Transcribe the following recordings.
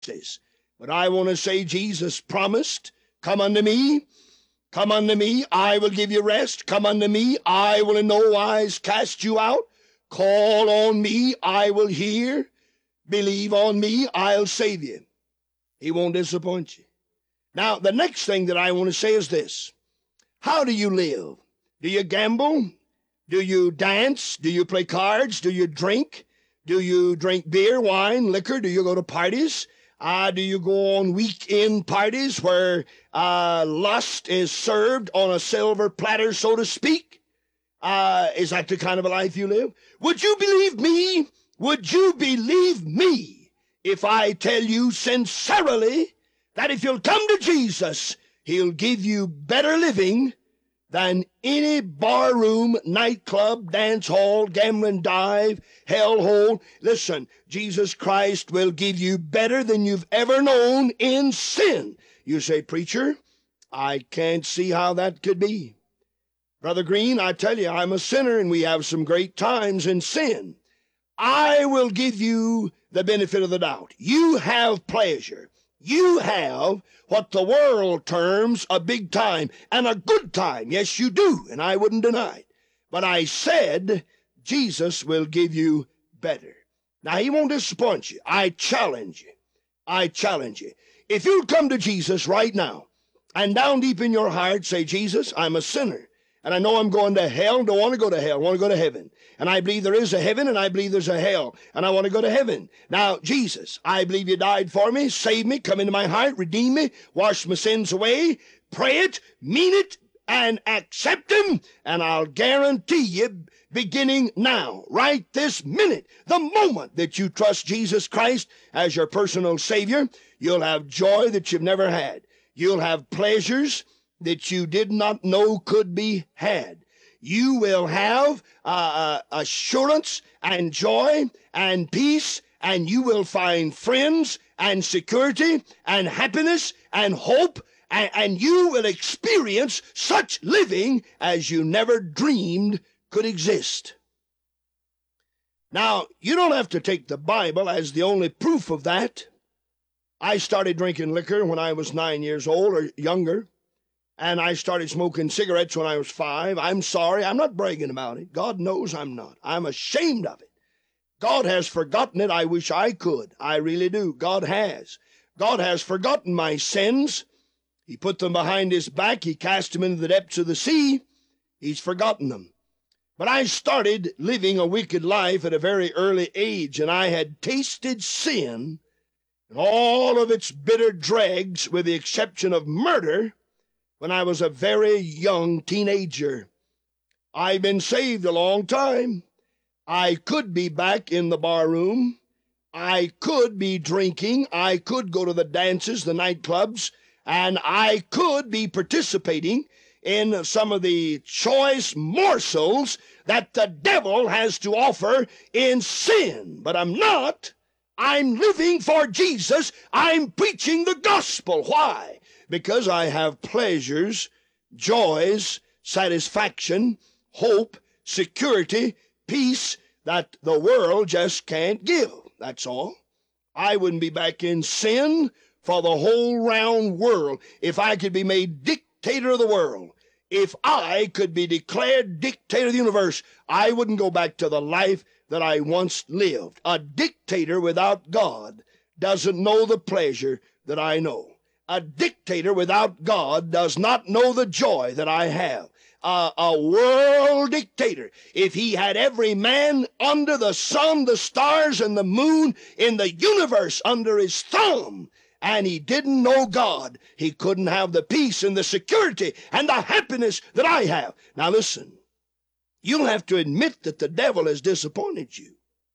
But I want to say Jesus promised, come unto me, I will give you rest. Come unto me, I will in no wise cast you out. Call on me, I will hear. Believe on me, I'll save you. He won't disappoint you. Now, the next thing that I want to say is this. How do you live? Do you gamble? Do you dance? Do you play cards? Do you drink? Do you drink beer, wine, liquor? Do you go to parties? Do you go on weekend parties where lust is served on a silver platter, so to speak? Is that the kind of a life you live? Would you believe me? Would you believe me if I tell you sincerely that if you'll come to Jesus, he'll give you better living than any barroom, nightclub, dance hall, gambling dive, hellhole? Listen, Jesus Christ will give you better than you've ever known in sin. You say, preacher, I can't see how that could be. Brother Green, I tell you, I'm a sinner and we have some great times in sin. I will give you the benefit of the doubt. You have pleasure. You have what the world terms a big time and a good time. Yes, you do, and I wouldn't deny it. But I said Jesus will give you better. Now, he won't disappoint you. I challenge you. I challenge you. If you'll come to Jesus right now and down deep in your heart say, Jesus, I'm a sinner. And I know I'm going to hell. Don't want to go to hell. I want to go to heaven. And I believe there is a heaven and I believe there's a hell. And I want to go to heaven. Now, Jesus, I believe you died for me. Save me. Come into my heart. Redeem me. Wash my sins away. Pray it. Mean it. And accept him. And I'll guarantee you, beginning now, right this minute, the moment that you trust Jesus Christ as your personal Savior, you'll have joy that you've never had. You'll have pleasures that you did not know could be had. You will have assurance and joy and peace, and you will find friends and security and happiness and hope, and you will experience such living as you never dreamed could exist. Now, you don't have to take the Bible as the only proof of that. I started drinking liquor when I was 9 years old or younger. And I started smoking cigarettes when I was 5. I'm sorry. I'm not bragging about it. God knows I'm not. I'm ashamed of it. God has forgotten it. I wish I could. I really do. God has. God has forgotten my sins. He put them behind his back. He cast them into the depths of the sea. He's forgotten them. But I started living a wicked life at a very early age, and I had tasted sin and all of its bitter dregs, with the exception of murder, when I was a very young teenager. I've been saved a long time. I could be back in the bar room. I could be drinking. I could go to the dances, the nightclubs, and I could be participating in some of the choice morsels that the devil has to offer in sin. But I'm not. I'm living for Jesus. I'm preaching the gospel. Why? Because I have pleasures, joys, satisfaction, hope, security, peace that the world just can't give. That's all. I wouldn't be back in sin for the whole round world if I could be made dictator of the world. If I could be declared dictator of the universe, I wouldn't go back to the life that I once lived. A dictator without God doesn't know the pleasure that I know. A dictator without God does not know the joy that I have. A world dictator, if he had every man under the sun, the stars, and the moon in the universe under his thumb, and he didn't know God, he couldn't have the peace and the security and the happiness that I have. Now listen, you'll have to admit that the devil has disappointed you.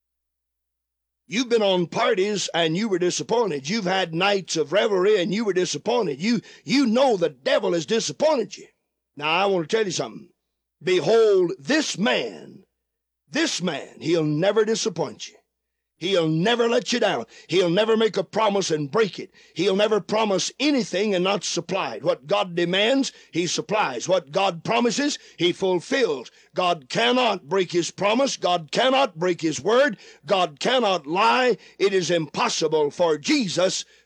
You've been on parties and you were disappointed. You've had nights of revelry and you were disappointed. You know the devil has disappointed you. Now, I want to tell you something. Behold, this man, he'll never disappoint you. He'll never let you down. He'll never make a promise and break it. He'll never promise anything and not supply it. What God demands, He supplies. What God promises, He fulfills. God cannot break His promise. God cannot break His word. God cannot lie. It is impossible for Jesus